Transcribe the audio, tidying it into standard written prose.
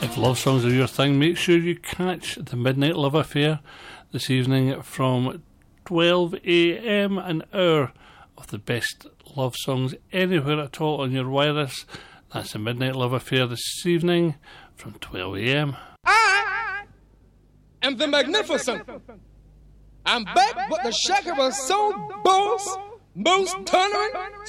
If love songs are your thing, make sure you catch the Midnight Love Affair this evening from 12 a.m, an hour of the best love songs anywhere at all on your wireless. That's the Midnight Love Affair this evening from 12 a.m. I am the Magnificent. I'm back, but the shaker was so boss, most tolerant,